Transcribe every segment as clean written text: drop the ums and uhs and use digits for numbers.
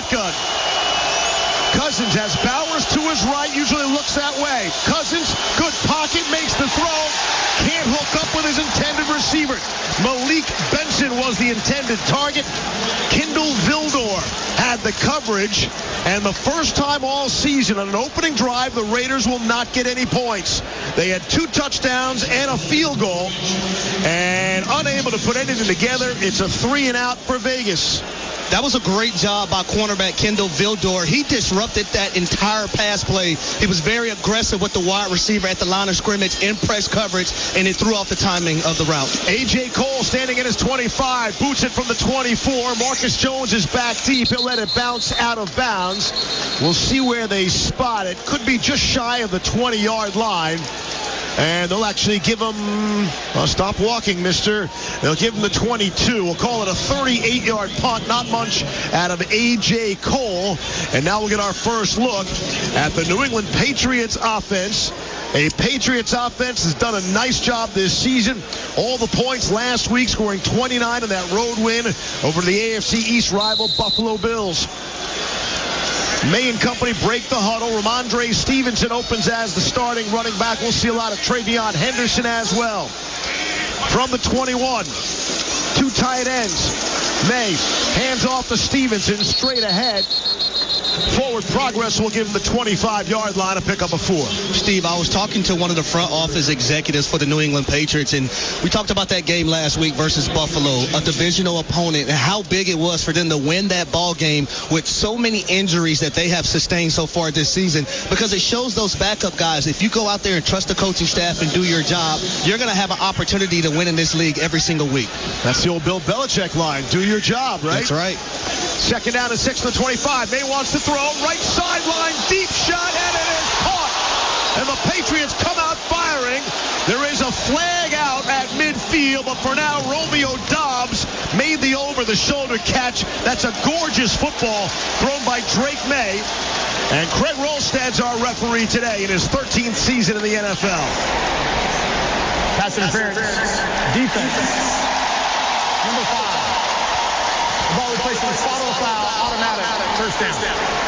shotgun. Cousins has Bowers to his right, usually looks that way. Cousins, good pocket, makes the throw. Can't hook up with his intended receiver. Malik Benson was the intended target. Kindle Vildor had the coverage. And the first time all season on an opening drive, the Raiders will not get any points. They had 2 touchdowns and a field goal. And unable to put anything together, it's a 3-and-out for Vegas. That was a great job by cornerback Kindle Vildor. He disrupted that entire pass play. He was very aggressive with the wide receiver at the line of scrimmage in press coverage, and it threw off the timing of the route. A.J. Cole standing at his 25, boots it from the 24. Marcus Jones is back deep. He'll let it bounce out of bounds. We'll see where they spot it. Could be just shy of the 20-yard line. And they'll actually give him, stop walking, mister. They'll give him the 22. We'll call it a 38-yard punt. Not much out of A.J. Cole. And now we'll get our first look at the New England Patriots offense. A Patriots offense has done a nice job this season. All the points last week, scoring 29 in that road win over the AFC East rival Buffalo Bills. May and company break the huddle. Ramondre Stevenson opens as the starting running back. We'll see a lot of Travion Henderson as well. From the 21, 2 tight ends. May hands off to Stevenson, straight ahead. Forward progress will give him the 25-yard line to pick up a 4. Steve, I was talking to one of the front office executives for the New England Patriots, and we talked about that game last week versus Buffalo, a divisional opponent, and how big it was for them to win that ball game with so many injuries that they have sustained so far this season, because it shows those backup guys, if you go out there and trust the coaching staff and do your job, you're going to have an opportunity to win in this league every single week. That's the old Bill Belichick line. Do your job, right? That's right. Second down and 6 to the 25. May wants to throw. Right sideline, deep shot, and it is caught. And the Patriots come out firing. There is a flag out at midfield, but for now, Romeo Doubs made the over-the-shoulder catch. That's a gorgeous football thrown by Drake May. And Craig Rolstad's our referee today in his 13th season in the NFL. Pass interference. Defense. Number 5. The ball replaced with a follow foul. Automatic. First down.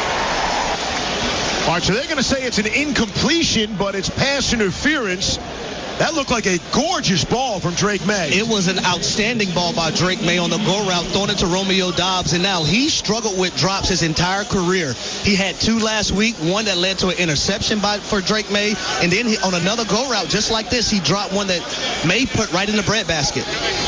All right, so they're going to say it's an incompletion, but it's pass interference. That looked like a gorgeous ball from Drake May. It was an outstanding ball by Drake May on the go route, throwing it to Romeo Doubs, and now he struggled with drops his entire career. He had 2 last week, one that led to an interception for Drake May, and then on another go route just like this, he dropped one that May put right in the breadbasket.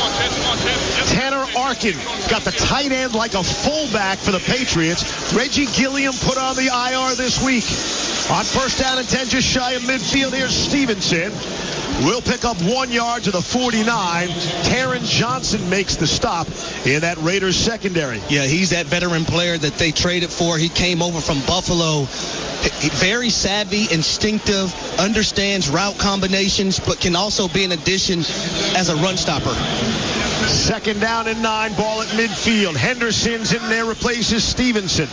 Tanner Arkin got the tight end like a fullback for the Patriots. Reggie Gilliam put on the IR this week. On first down and 10, just shy of midfield, here's Stevenson. Will pick up 1 yard to the 49. Taron Johnson makes the stop in that Raiders secondary. Yeah, he's that veteran player that they traded for. He came over from Buffalo. Very savvy, instinctive, understands route combinations, but can also be an addition as a run stopper. Second down and 9, ball at midfield. Henderson's in there, replaces Stevenson.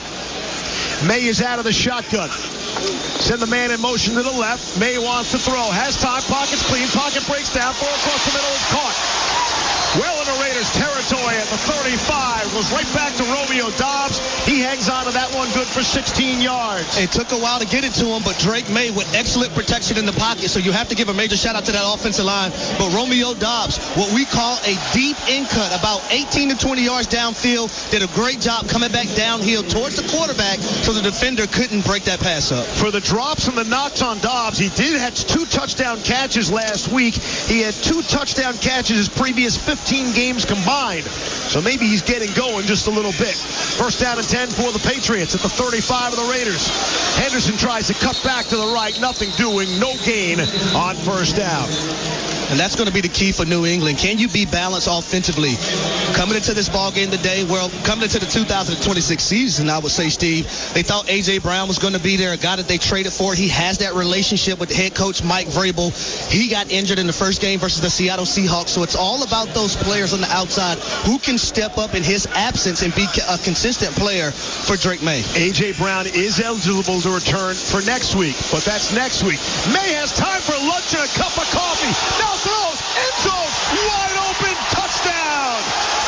May is out of the shotgun. Send the man in motion to the left. May wants to throw. Has time. Pocket's clean. Pocket breaks down. Ball across the middle is caught. Well into Raiders territory at the 35. Goes right back to Romeo Doubs. He hangs on to that one, good for 16 yards. It took a while to get it to him, but Drake May with excellent protection in the pocket, so you have to give a major shout out to that offensive line. But Romeo Doubs, what we call a deep in cut, about 18 to 20 yards downfield, did a great job coming back downhill towards the quarterback so the defender couldn't break that pass up. For the drops and the knocks on Doubs, he did have 2 touchdown catches last week. He had 2 touchdown catches his previous 15 games combined. So maybe he's getting going just a little bit. First down and 10 for the Patriots at the 35 of the Raiders. Henderson tries to cut back to the right. Nothing doing. No gain on first down. And that's going to be the key for New England. Can you be balanced offensively? Coming into this ball game today, coming into the 2026 season, I would say, Steve, they thought A.J. Brown was going to be there, a guy that they traded for. He has that relationship with head coach Mike Vrabel. He got injured in the first game versus the Seattle Seahawks. So it's all about those players on the outside who can step up in his absence and be a consistent player for Drake May. A.J. Brown is eligible to return for next week, but that's next week. May has time for lunch and a cup of coffee. Now throws, end zone, wide open, touchdown.